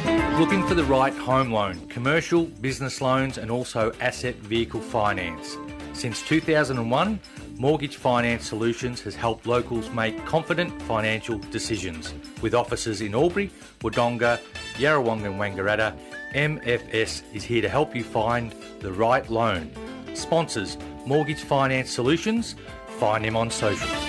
Looking for the right home loan, commercial, business loans and also asset vehicle finance. Since 2001, Mortgage Finance Solutions has helped locals make confident financial decisions. With offices in Albury, Wodonga, Yarrawonga and Wangaratta, MFS is here to help you find the right loan. Sponsors Mortgage Finance Solutions. Find him on socials.